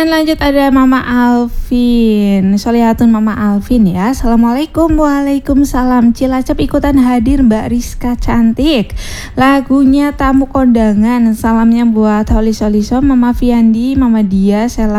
Dan lanjut ada Mama Alvin, Solihatun Mama Alvin ya. Assalamualaikum, waalaikumsalam. Cilacap ikutan hadir Mbak Rizka cantik. Lagunya Tamu Kondangan. Salamnya buat Holi Soliso, Mama Fiandi, Mama Dia, Sela